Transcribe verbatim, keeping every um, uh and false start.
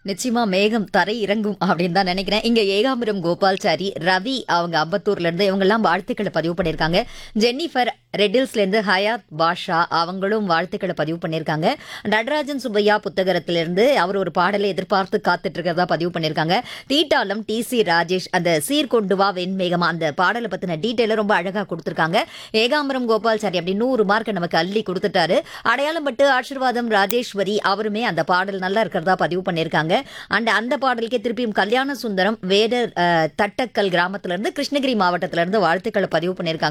நிச்சயமா மேகம் தரை இறங்கும் அப்படின்னு தான் நினைக்கிறேன். இங்க ஏகாம்பரம் கோபால்சாரி, ரவி அவங்க அம்பத்தூர்ல இருந்து இவங்கெல்லாம் வாழ்த்துக்களை பதிவு பண்ணியிருக்காங்க. ஜென்னிஃபர் ரெட்டில்ஸ்ல இருந்து ஹயாத் பாஷா அவங்களும் வாழ்த்துக்களை பதிவு பண்ணியிருக்காங்க. நடராஜன் சுப்பையா புத்தகத்திலிருந்து அவர் ஒரு பாடலை எதிர்பார்த்து காத்துட்டு இருக்கிறதா பதிவு பண்ணியிருக்காங்க. தீட்டாளம் டி சி ராஜேஷ் அந்த சீர்கொண்டு வா வெண்மேகமா அந்த பாடலை பத்தின டீட்டெயில ரொம்ப அழகா கொடுத்திருக்காங்க. ஏகாம்பரம் கோபால்சாரி அப்படி நூறு மார்க் நமக்கு அள்ளி கொடுத்துட்டாரு. அடையாளம் பட்டு ஆசீர்வாதம் ராஜேஸ்வரி அவருமே அந்த பாடல் நல்லா இருக்கிறதா பதிவு பண்ணியிருக்காங்க. அண்ட் அந்த பாடலுக்கே திருப்பியும் கல்யாண சுந்தரம் வேடர் அஹ், தட்டக்கல் கிராமத்துல இருந்து கிருஷ்ணகிரி மாவட்டத்துல இருந்து வாழ்த்துக்களை பதிவு பண்ணியிருக்காங்க.